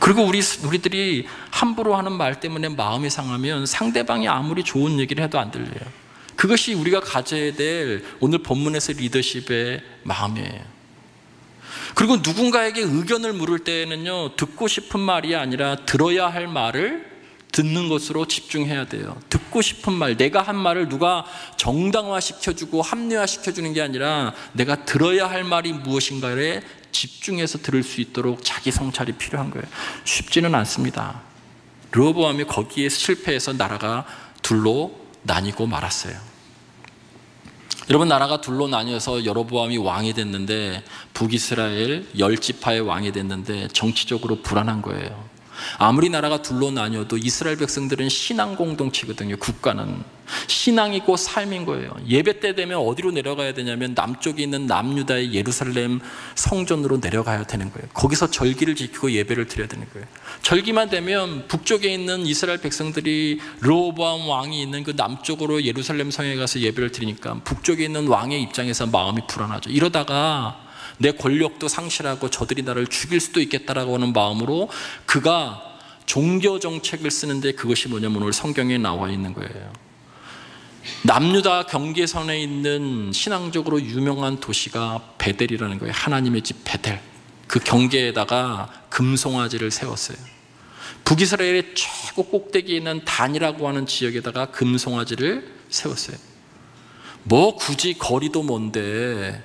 그리고 우리들이 함부로 하는 말 때문에 마음이 상하면 상대방이 아무리 좋은 얘기를 해도 안 들려요. 그것이 우리가 가져야 될 오늘 본문에서 리더십의 마음이에요. 그리고 누군가에게 의견을 물을 때에는요, 듣고 싶은 말이 아니라 들어야 할 말을 듣는 것으로 집중해야 돼요. 듣고 싶은 말, 내가 한 말을 누가 정당화시켜주고 합리화시켜주는 게 아니라 내가 들어야 할 말이 무엇인가에 집중해서 들을 수 있도록 자기 성찰이 필요한 거예요. 쉽지는 않습니다. 르호보암이 거기에 실패해서 나라가 둘로 나뉘고 말았어요. 여러분, 나라가 둘로 나뉘어서 여로보암이 왕이 됐는데, 북이스라엘 10지파의 왕이 됐는데 정치적으로 불안한 거예요. 아무리 나라가 둘로 나뉘어도 이스라엘 백성들은 신앙 공동체거든요. 국가는 신앙이고 삶인 거예요. 예배 때 되면 어디로 내려가야 되냐면 남쪽에 있는 남유다의 예루살렘 성전으로 내려가야 되는 거예요. 거기서 절기를 지키고 예배를 드려야 되는 거예요. 절기만 되면 북쪽에 있는 이스라엘 백성들이 르호보암 왕이 있는 그 남쪽으로 예루살렘 성에 가서 예배를 드리니까 북쪽에 있는 왕의 입장에서 마음이 불안하죠. 이러다가 내 권력도 상실하고 저들이 나를 죽일 수도 있겠다라고 하는 마음으로 그가 종교 정책을 쓰는데, 그것이 뭐냐면 오늘 성경에 나와 있는 거예요. 남유다 경계선에 있는 신앙적으로 유명한 도시가 베델이라는 거예요. 하나님의 집 베델. 그 경계에다가 금송아지를 세웠어요. 북이스라엘의 최고 꼭대기에 있는 단이라고 하는 지역에다가 금송아지를 세웠어요. 뭐 굳이 거리도 먼데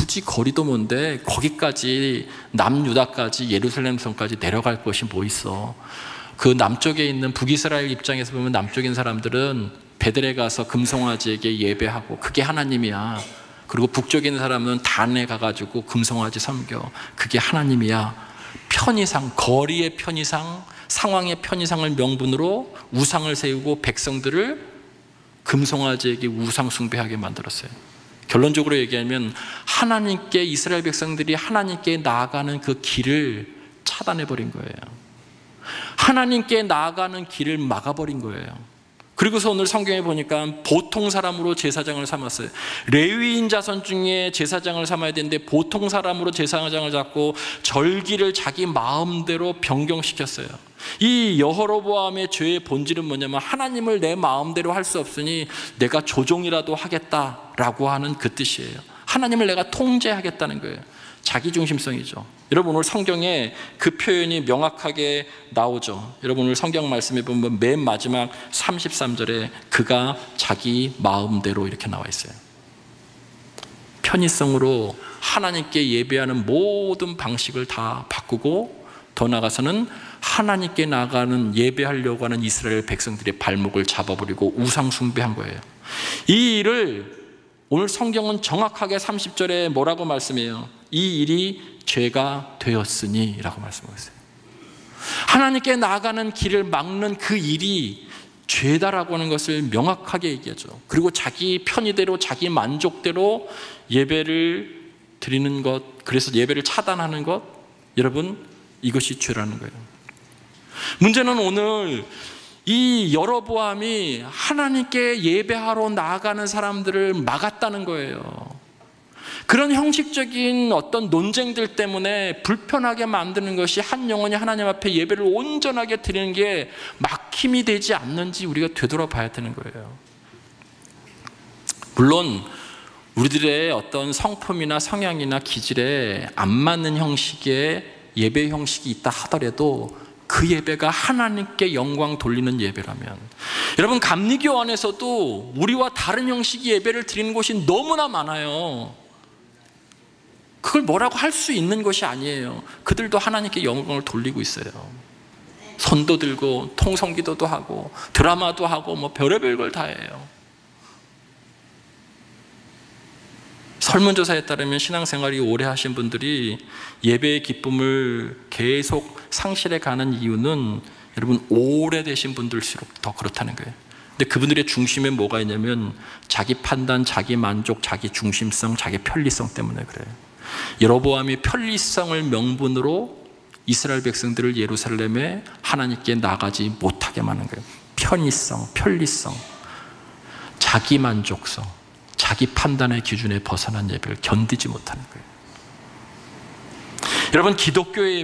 거기까지 남유다까지 예루살렘 성까지 내려갈 것이 뭐 있어. 그 남쪽에 있는 북이스라엘 입장에서 보면 남쪽에 있는 사람들은 베델에 가서 금송아지에게 예배하고 그게 하나님이야. 그리고 북쪽에 있는 사람은 단에 가가지고 금송아지 섬겨. 그게 하나님이야. 편의상, 거리의 편의상, 상황의 편의상을 명분으로 우상을 세우고 백성들을 금송아지에게 우상 숭배하게 만들었어요. 결론적으로 얘기하면 하나님께, 이스라엘 백성들이 하나님께 나아가는 그 길을 차단해버린 거예요. 하나님께 나아가는 길을 막아버린 거예요. 그리고서 오늘 성경에 보니까 보통 사람으로 제사장을 삼았어요. 레위인 자손 중에 제사장을 삼아야 되는데 보통 사람으로 제사장을 잡고 절기를 자기 마음대로 변경시켰어요. 이 여호로보암의 죄의 본질은 뭐냐면 하나님을 내 마음대로 할 수 없으니 내가 조종이라도 하겠다라고 하는 그 뜻이에요. 하나님을 내가 통제하겠다는 거예요. 자기중심성이죠. 여러분, 오늘 성경에 그 표현이 명확하게 나오죠. 여러분, 오늘 성경 말씀에 보면 맨 마지막 33절에 그가 자기 마음대로 이렇게 나와 있어요. 편의성으로 하나님께 예배하는 모든 방식을 다 바꾸고, 더 나아가서는 하나님께 나가는 예배하려고 하는 이스라엘 백성들의 발목을 잡아버리고 우상 숭배한 거예요. 이 일을 오늘 성경은 정확하게 30절에 뭐라고 말씀해요? 이 일이 죄가 되었으니 라고 말씀하고 있어요. 하나님께 나아가는 길을 막는 그 일이 죄다라고 하는 것을 명확하게 얘기하죠. 그리고 자기 편의대로, 자기 만족대로 예배를 드리는 것, 그래서 예배를 차단하는 것, 여러분, 이것이 죄라는 거예요. 문제는 오늘 이 여로보암이 하나님께 예배하러 나아가는 사람들을 막았다는 거예요. 그런 형식적인 어떤 논쟁들 때문에 불편하게 만드는 것이 한 영혼이 하나님 앞에 예배를 온전하게 드리는 게 막힘이 되지 않는지 우리가 되돌아봐야 되는 거예요. 물론 우리들의 어떤 성품이나 성향이나 기질에 안 맞는 형식의 예배 형식이 있다 하더라도 그 예배가 하나님께 영광 돌리는 예배라면, 여러분, 감리교 안에서도 우리와 다른 형식의 예배를 드리는 곳이 너무나 많아요. 그걸 뭐라고 할 수 있는 것이 아니에요. 그들도 하나님께 영광을 돌리고 있어요. 손도 들고 통성기도도 하고 드라마도 하고 뭐 별의별 걸 다 해요. 설문조사에 따르면 신앙생활이 오래 하신 분들이 예배의 기쁨을 계속 상실해 가는 이유는, 여러분, 오래되신 분들일수록 더 그렇다는 거예요. 근데 그분들의 중심에 뭐가 있냐면 자기 판단, 자기 만족, 자기 중심성, 자기 편리성 때문에 그래요. 여로보암이 편리성을 명분으로 이스라엘 백성들을 예루살렘에 하나님께 나가지 못하게 만든 거예요. 편의성, 편리성, 자기 만족성, 자기 판단의 기준에 벗어난 예배를 견디지 못하는 거예요. 여러분, 기독교의